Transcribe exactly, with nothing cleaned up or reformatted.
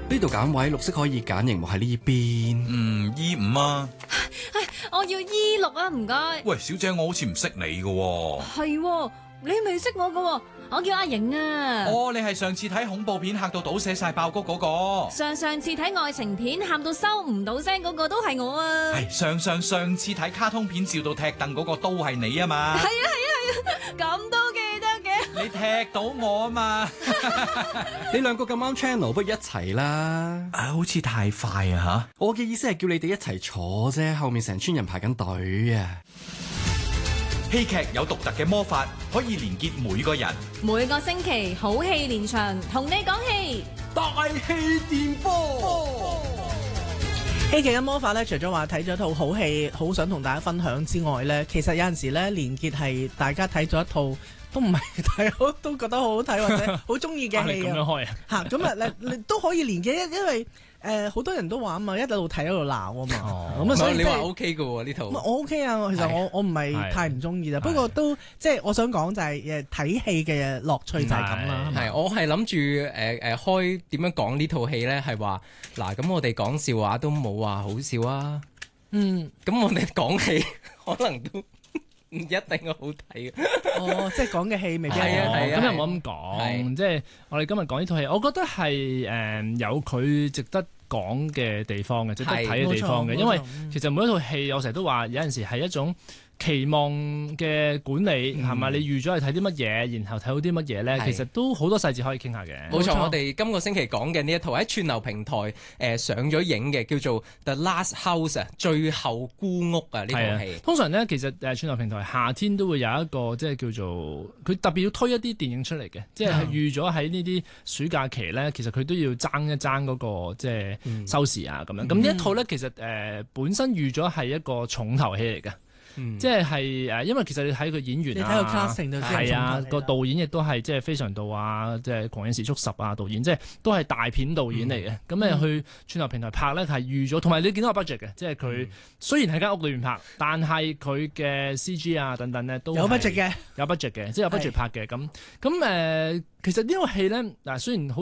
呢度揀位，綠色可以揀熒幕喺呢邊。 嗯 ，E 五啊。 我要 E 六啊，唔該。 喂，小姐，我好似唔識你㗎喎。 係，你未識我㗎，我叫阿瑩啊。 哦，你係上次睇恐怖片嚇到倒瀉晒爆谷嗰個。 上上次睇愛情片喊到收唔到聲嗰個都係我啊。 係上上上次睇卡通片笑到踢凳嗰個都係你啊嘛。 係啊係啊係啊，咁都記得嘅。 你踢到我啊嘛。 你兩個咁啱 channel，不如一齊啦。 啊，好似太快啊吓！ 我嘅意思係叫你哋一齊坐啫，後面成村人排緊隊啊！ 戲劇有獨特嘅魔法，可以連結每個人。 每個星期好戲連場，同你講戲。 大氣電波。 戲劇嘅魔法咧，除咗話睇咗套好戲，好想同大家分享之外咧，其實有陣時咧，連結係大家睇咗一套都唔係睇好，都覺得好好睇或者好中意嘅戲咁樣開啊！ 嚇咁啊，你你都可以連結，因為誒好多人都話啊嘛，一路睇一路鬧啊嘛，咁啊所以你話 O K 嘅喎呢套。 我 O K 啊，其實我我唔係太唔中意啦，不過都即係我想講就係誒睇戲嘅樂趣就係咁啦。 係我係諗住誒誒開點樣講呢套戲咧，係話嗱咁我哋講笑話都冇話好笑啊。 嗯， 咁我哋講戲可能都唔一定係好睇嘅。 哦，即係講嘅戲未必係啊係啊， 咁又冇咁講，即係我哋今日講呢套戲，我覺得係誒、呃、有佢值得講嘅地方嘅，值得睇嘅地方嘅，因為其實每一套戲，我成日都話有陣時係一種期望嘅管理係咪、嗯？你預咗係睇啲乜嘢，然後睇到啲乜嘢咧？其實都好多細節可以傾下嘅。 冇錯，我哋今個星期講嘅呢一套喺串流平台誒、呃、上咗映嘅，叫做《The Last House》啊，最後孤屋啊呢套戲。 通常咧，其實誒串流平台夏天都會有一個即係叫做佢特別要推一啲電影出嚟嘅，即係預咗喺呢啲暑假期咧，其實佢都要爭一爭嗰、那個即係收視啊咁樣。咁呢、嗯、一套咧，其實誒、呃、本身預咗係一個重頭戲嚟嘅。嗯、即係誒，因為其實你睇佢演員啊， 你睇個 casting 就知係啊，個導演亦都係即係非常道啊，即係《狂野時速十》啊，導演即係都係大片導演嚟嘅。咁誒、嗯、去串流平台拍咧係預咗，同埋你見到個 budget 嘅，即係佢雖然喺間屋裏面拍，但係佢嘅 C G 啊等等咧都有 budget 嘅， 有 budget 嘅，即係有 budget 拍嘅。咁咁誒，其實呢個戲咧嗱，雖然好。